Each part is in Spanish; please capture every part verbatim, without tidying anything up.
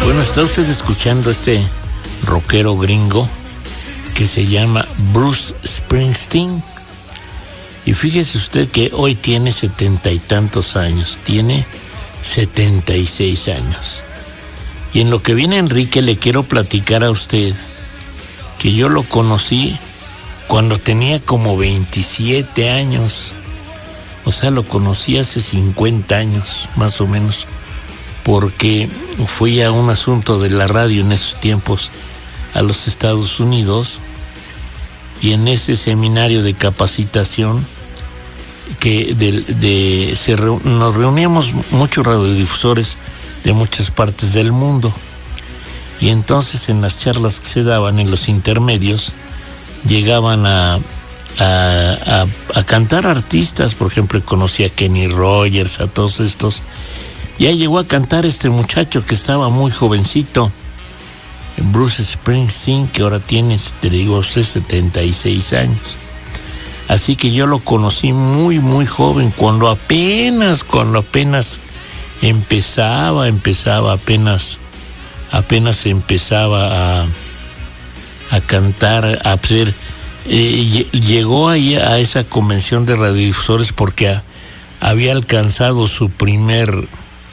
Bueno, está usted escuchando este rockero gringo que se llama Bruce Springsteen. Y fíjese usted que hoy tiene setenta y tantos años, tiene setenta y seis años. Y en lo que viene Enrique le quiero platicar a usted que yo lo conocí cuando tenía como veintisiete años. O sea, lo conocí hace cincuenta años, más o menos, porque fui a un asunto de la radio en esos tiempos a los Estados Unidos, y en ese seminario de capacitación que de, de, se reu, nos reuníamos muchos radiodifusores de muchas partes del mundo, y entonces en las charlas que se daban en los intermedios llegaban a A, a, a cantar artistas. Por ejemplo, conocí a Kenny Rogers, a todos estos. Ya llegó a cantar este muchacho que estaba muy jovencito, Bruce Springsteen, que ahora tiene, te digo, usted setenta y seis años. Así que yo lo conocí muy, muy joven, cuando apenas, cuando apenas empezaba, empezaba, apenas, apenas empezaba a, a cantar, a hacer. Eh, llegó ahí a esa convención de radiodifusores porque a, había alcanzado su primer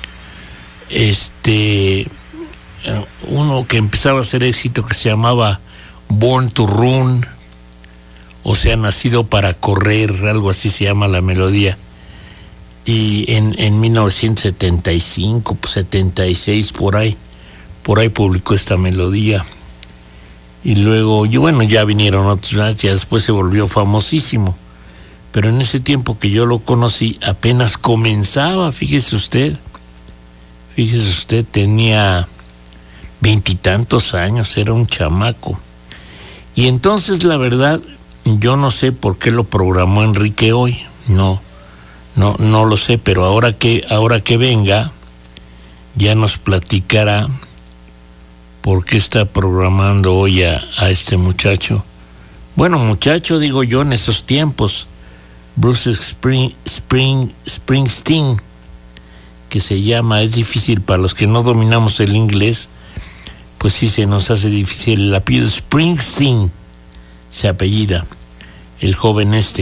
este uno que empezaba a hacer éxito, que se llamaba Born to Run, o sea, nacido para correr, algo así se llama la melodía. Y en, en mil novecientos setenta y cinco, setenta y seis, por ahí por ahí publicó esta melodía. Y luego, y bueno, ya vinieron otros, ya después se volvió famosísimo. Pero en ese tiempo que yo lo conocí, apenas comenzaba, fíjese usted. Fíjese usted, tenía veintitantos años, era un chamaco. Y entonces, la verdad, yo no sé por qué lo programó Enrique hoy. No, no, no lo sé, pero ahora que, ahora que venga, ya nos platicará por qué está programando hoy a, a este muchacho. Bueno, muchacho, digo yo, en esos tiempos, Bruce Spring, Spring, Springsteen, que se llama, es difícil para los que no dominamos el inglés, pues sí se nos hace difícil. El apellido Springsteen se apellida, el joven este.